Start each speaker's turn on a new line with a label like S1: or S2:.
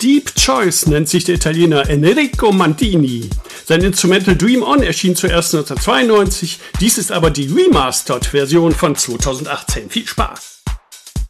S1: Deep Choice nennt sich der Italiener Enrico Mantini. Sein Instrumental Dream On erschien zuerst 1992, dies ist aber die Remastered-Version von 2018. Viel Spaß!